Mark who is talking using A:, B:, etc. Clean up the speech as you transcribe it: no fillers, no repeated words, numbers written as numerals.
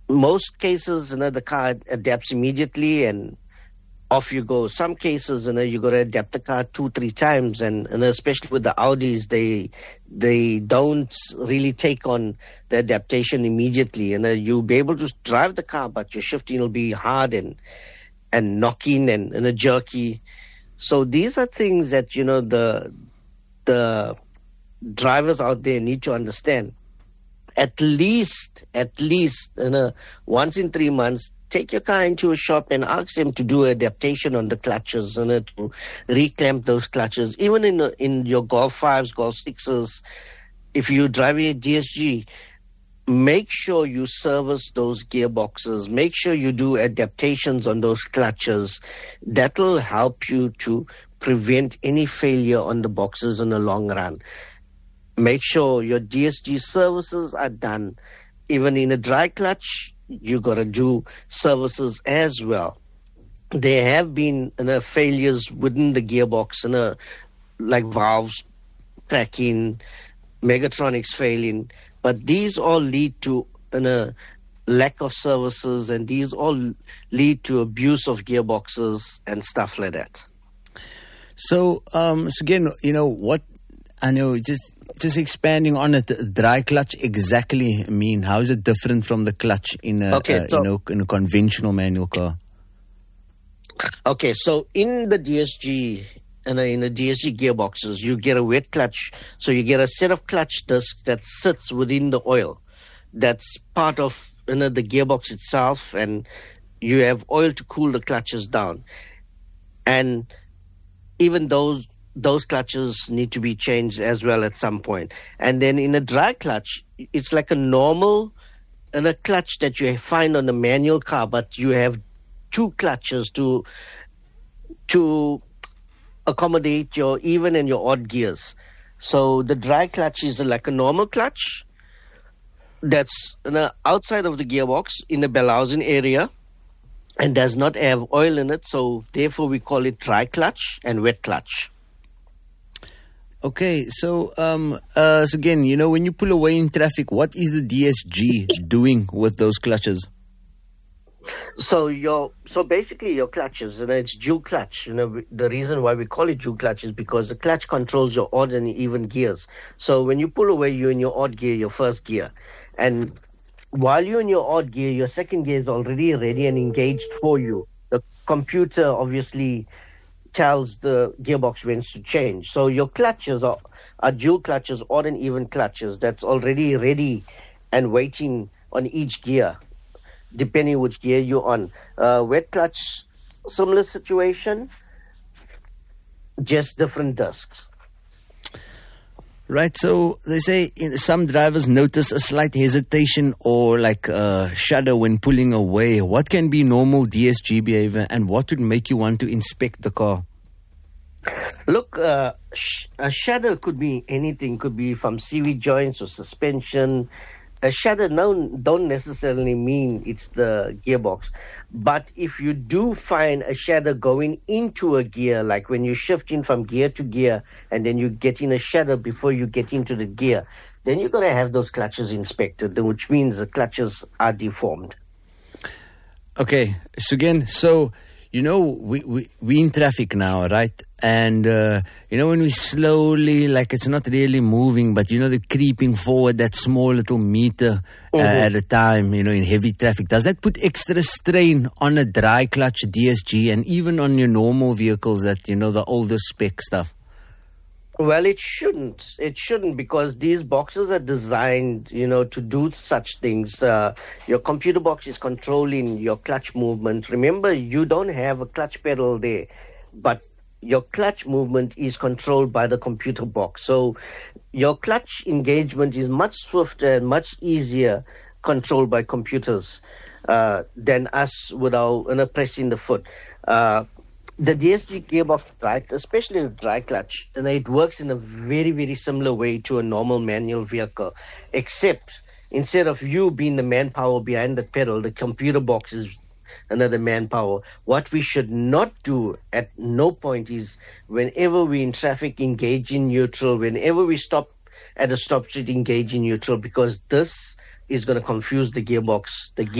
A: most cases, the car adapts immediately and off you go. Some cases, you got to adapt the car 2-3 times, and especially with the Audis, they don't really take on the adaptation immediately. And you'll be able to drive the car, but your shifting will be hard and knocking and jerky. So these are things that the drivers out there need to understand. At least, once in 3 months, take your car into a shop and ask them to do adaptation on the clutches and to reclamp those clutches. Even in your Golf 5s, Golf 6s, if you're driving a DSG, make sure you service those gearboxes. Make sure you do adaptations on those clutches. That will help you to prevent any failure on the boxes in the long run. Make sure your DSG services are done. Even in a dry clutch, you got to do services as well. There have been failures within the gearbox, like valves cracking, Megatronics failing, but these all lead to a lack of services, and these all lead to abuse of gearboxes and stuff like that.
B: So again, what I know, just expanding on it, dry clutch exactly mean? How is it different from the clutch in a conventional manual car?
A: Okay, so in the DSG, in the DSG gearboxes, you get a wet clutch. So you get a set of clutch discs that sits within the oil. That's part of the gearbox itself, and you have oil to cool the clutches down. And even those clutches need to be changed as well at some point. And then in a dry clutch, it's like a normal clutch that you find on a manual car, but you have 2 clutches to accommodate your even and your odd gears. So the dry clutch is like a normal clutch that's outside of the gearbox in the Bellhausen area and does not have oil in it. So therefore we call it dry clutch and wet clutch.
B: Okay, so again, when you pull away in traffic, what is the DSG doing with those clutches?
A: So basically your clutches, it's dual clutch. The reason why we call it dual clutch is because the clutch controls your odd and even gears. So when you pull away, you're in your odd gear, your first gear, and while you're in your odd gear, your second gear is already ready and engaged for you. The computer obviously tells the gearbox when to change. So your clutches are dual clutches, odd and even clutches that's already ready and waiting on each gear, depending which gear you're on. Wet clutch, similar situation, just different discs.
B: Right, so they say some drivers notice a slight hesitation or like a shudder when pulling away. What can be normal DSG behavior, and what would make you want to inspect the car?
A: Look, a shudder could be anything. Could be from CV joints or suspension. A shudder don't necessarily mean it's the gearbox. But if you do find a shudder going into a gear, like when you're shifting from gear to gear and then you get in a shudder before you get into the gear, then you're going to have those clutches inspected, which means the clutches are deformed.
B: Okay, so again, we in traffic now, right? And, when we slowly, like it's not really moving, but, the creeping forward, that small little meter at a time, in heavy traffic. Does that put extra strain on a dry clutch DSG and even on your normal vehicles that, the older spec stuff?
A: Well, it shouldn't. It shouldn't, because these boxes are designed, to do such things. Your computer box is controlling your clutch movement. Remember, you don't have a clutch pedal there, but your clutch movement is controlled by the computer box. So your clutch engagement is much swifter and much easier controlled by computers than us without pressing the foot. The DSG gearbox, right, especially the dry clutch, and it works in a very, very similar way to a normal manual vehicle, except instead of you being the manpower behind the pedal, the computer box is another manpower. What we should not do at no point is, whenever we're in traffic, engage in neutral. Whenever we stop at a stop street, engage in neutral, because this is going to confuse the gearbox. The